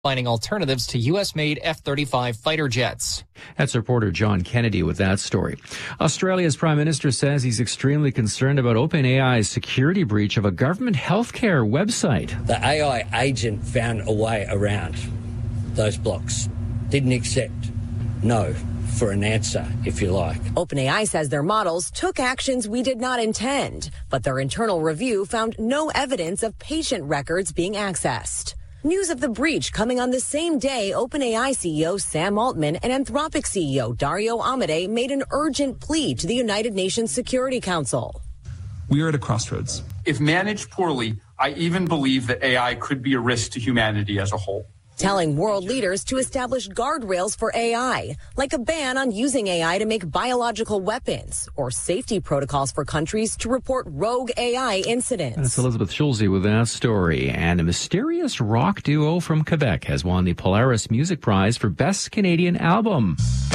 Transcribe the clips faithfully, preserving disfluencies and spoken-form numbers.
finding alternatives to U S-made F thirty-five fighter jets. That's reporter John Kennedy with that story. Australia's Prime Minister says he's extremely concerned about OpenAI's security breach of a government healthcare website. The A I agent found a way around those blocks. Didn't accept no for an answer, if you like. OpenAI says their models took actions we did not intend, but their internal review found no evidence of patient records being accessed. News of the breach coming on the same day OpenAI C E O Sam Altman and Anthropic C E O Dario Amodei made an urgent plea to the United Nations Security Council. We are at a crossroads. If managed poorly, I even believe that A I could be a risk to humanity as a whole. Telling world leaders to establish guardrails for A I, like a ban on using A I to make biological weapons, or safety protocols for countries to report rogue A I incidents. That's Elizabeth Schulze with that story. And a mysterious rock duo from Quebec has won the Polaris Music Prize for Best Canadian Album.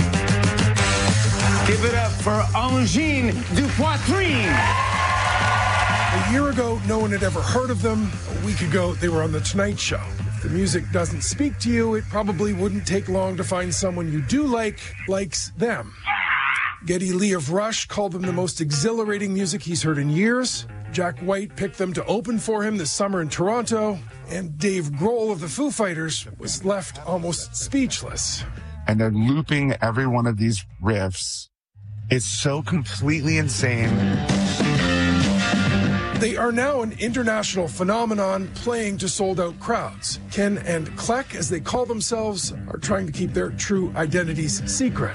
Give it up for Angine du Poitrine. A year ago, no one had ever heard of them. A week ago, they were on The Tonight Show. If the music doesn't speak to you, it probably wouldn't take long to find someone you do like, likes them. Geddy Lee of Rush called them the most exhilarating music he's heard in years. Jack White picked them to open for him this summer in Toronto. And Dave Grohl of the Foo Fighters was left almost speechless. And they're looping every one of these riffs. It's so completely insane. They are now an international phenomenon, playing to sold-out crowds. Ken and Kleck, as they call themselves, are trying to keep their true identities secret.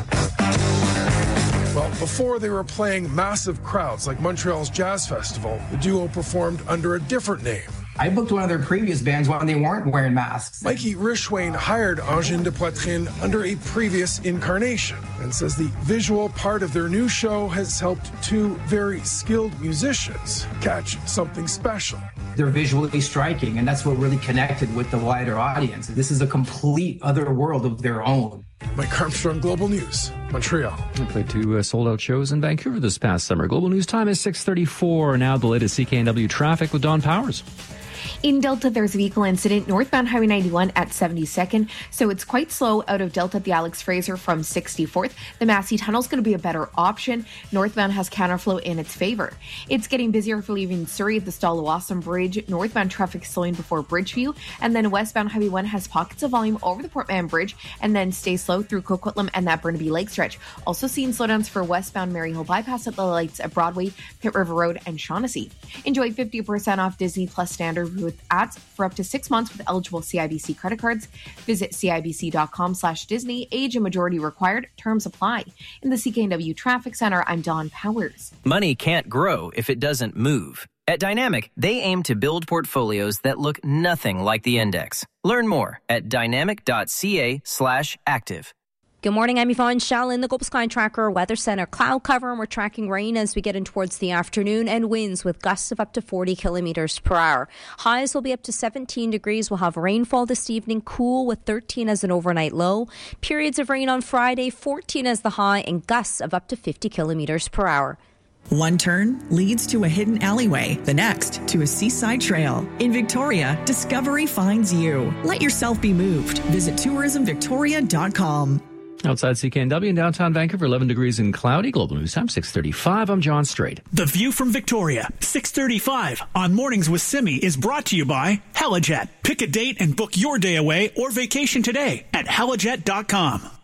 Well, before they were playing massive crowds like Montreal's Jazz Festival, the duo performed under a different name. I booked one of their previous bands when they weren't wearing masks. Mikey Rishwain hired Angine de Poitrine under a previous incarnation and says the visual part of their new show has helped two very skilled musicians catch something special. They're visually striking, and that's what really connected with the wider audience. This is a complete other world of their own. Mike Armstrong, Global News, Montreal. I played two uh, sold-out shows in Vancouver this past summer. Global News time is six thirty-four. Now the latest C K N W traffic with Don Powers. In Delta, there's a vehicle incident northbound Highway ninety-one at seventy-second, so it's quite slow out of Delta at the Alex Fraser from sixty-fourth. The Massey Tunnel is going to be a better option. Northbound has counterflow in its favor. It's getting busier for leaving Surrey at the Stallawasam Bridge. Northbound traffic slowing before Bridgeview, and then westbound Highway one has pockets of volume over the Port Mann Bridge, and then stays slow through Coquitlam and that Burnaby Lake stretch. Also seeing slowdowns for westbound Maryhill Bypass at the lights at Broadway, Pitt River Road, and Shaughnessy. Enjoy fifty percent off Disney Plus Standard with ads for up to six months with eligible C I B C credit cards. Visit cibc.com slash Disney. Age and majority required. Terms apply. In the C K N W Traffic Center, I'm Dawn Powers. Money can't grow if it doesn't move. At Dynamic, they aim to build portfolios that look nothing like the index. Learn more at dynamic.ca slash active. Good morning, I'm Yvonne Shell in the Global Sky Tracker Weather Center. Cloud cover, and we're tracking rain as we get in towards the afternoon, and winds with gusts of up to forty kilometers per hour. Highs will be up to seventeen degrees. We'll have rainfall this evening, cool with thirteen as an overnight low. Periods of rain on Friday, fourteen as the high, and gusts of up to fifty kilometers per hour. One turn leads to a hidden alleyway, the next to a seaside trail. In Victoria, discovery finds you. Let yourself be moved. Visit tourism victoria dot com. Outside C K N W in downtown Vancouver, eleven degrees and cloudy. Global News Time, six thirty-five. I'm John Strait. The View from Victoria, six thirty-five on Mornings with Simi is brought to you by Helijet. Pick a date and book your day away or vacation today at helijet dot com.